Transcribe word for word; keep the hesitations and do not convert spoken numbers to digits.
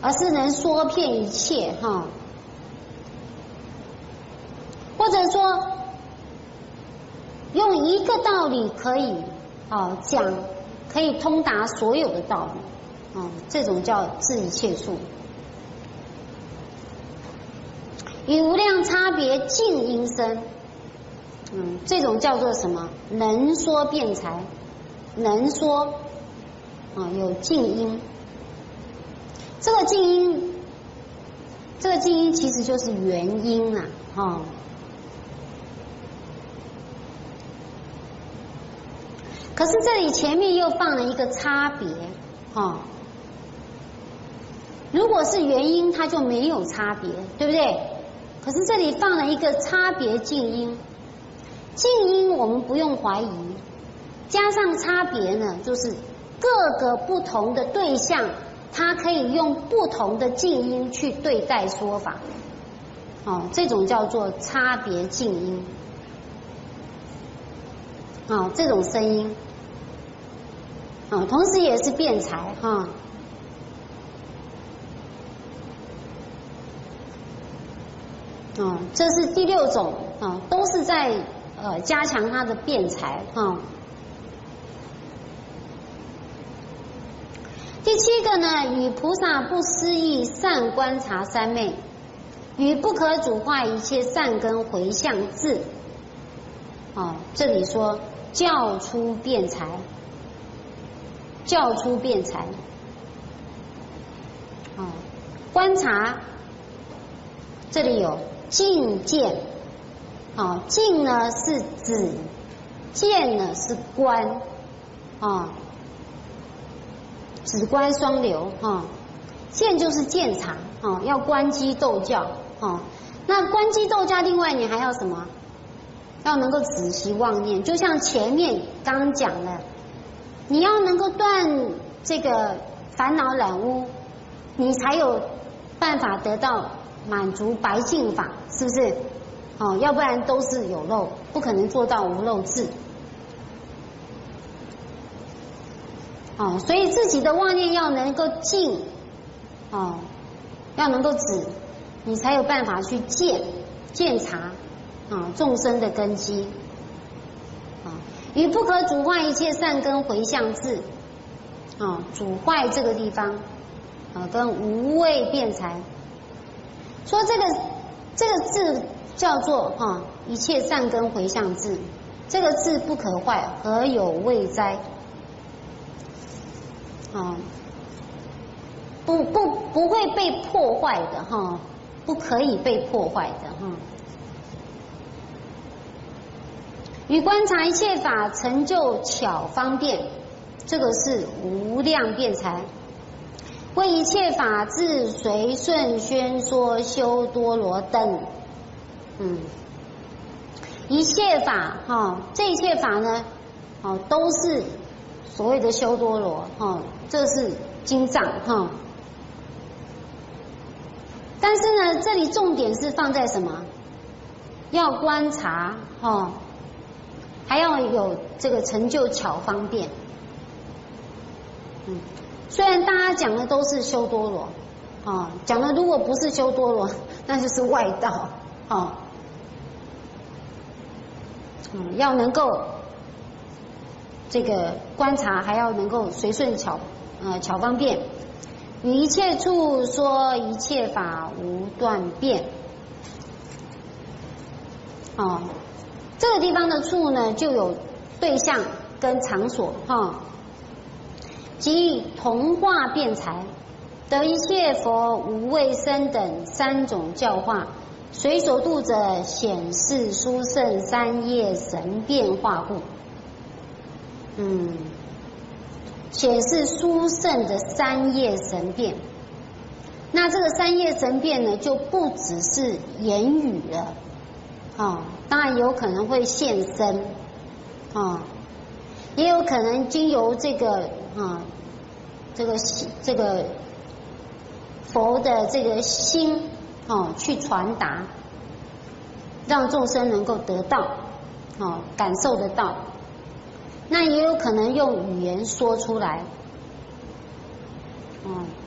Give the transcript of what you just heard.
而是能说遍一切哈。或者说，用一个道理可以啊讲，可以通达所有的道理，啊，这种叫治一切处。与无量差别尽因身，嗯，这种叫做什么？能说辩才，能说啊有尽因。这个尽因，这个尽因其实就是原因啊，哈。可是这里前面又放了一个差别，哈。如果是原因，它就没有差别，对不对？可是这里放了一个差别尽因，尽因我们不用怀疑，加上差别呢，就是各个不同的对象，它可以用不同的尽因去对待说法，哦，这种叫做差别尽因，哦，这种声音，哦，同时也是辩才哈。哦，这是第六种啊，都是在呃加强他的辩才哈。第七个呢，与菩萨不思议善观察三昧，与不可主化一切善根回向智。哦，这里说教出辩才，教出辩才。哦，观察这里有境见，啊，境呢是指，见呢是观，啊，指观双流，啊，见就是见察，啊，要观机斗教，啊，那观机斗教，另外你还要什么？要能够仔细妄念，就像前面刚刚讲的，你要能够断这个烦恼染污，你才有办法得到满足白净法，是不是？哦，要不然都是有漏，不可能做到无漏智。哦，所以自己的妄念要能够静，哦，要能够止，你才有办法去见见察啊众生的根基。啊，与不可主坏一切善根回向智，啊，主坏这个地方，啊，跟无畏辩才。说这个这个字叫做哈、啊、一切善根回向智，这个字不可坏，何有畏哉？啊，不不不会被破坏的哈、啊，不可以被破坏的哈。啊、与观察一切法成就巧方便，这个是无量辩才。为一切法自随顺宣说修多罗等，嗯，一切法哈、哦，这一切法呢，哦，都是所谓的修多罗哈、哦，这是经藏哈、哦。但是呢，这里重点是放在什么？要观察哈、哦，还要有这个成就巧方便，嗯。虽然大家讲的都是修多罗，啊，讲的如果不是修多罗，那就是外道，啊，嗯，要能够这个观察，还要能够随顺巧，呃，巧方便，与一切处说一切法无断变，啊，这个地方的处呢，就有对象跟场所，哈。即同化辩才，得一切佛无畏生等三种教化，随所度者显示殊胜三业神变化故。嗯，显示殊胜的三业神变。那这个三业神变呢，就不只是言语了，啊、哦，当然有可能会现身，啊、哦，也有可能经由这个啊。这个这个佛的这个心哦，去传达，让众生能够得到哦，感受得到。那也有可能用语言说出来，嗯。